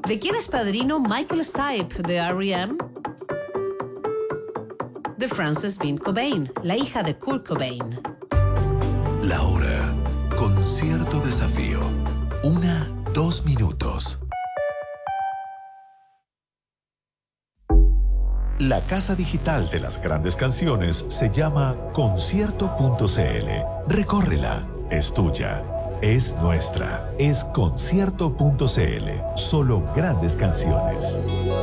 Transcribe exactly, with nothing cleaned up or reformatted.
¿De quién es padrino Michael Stipe de R E M? De Frances Bean Cobain, la hija de Kurt Cobain. La hora, con cierto desafío. Una, dos minutos. La casa digital de las grandes canciones se llama concierto punto c l. Recórrela, es tuya, es nuestra, es concierto punto c l. Solo grandes canciones.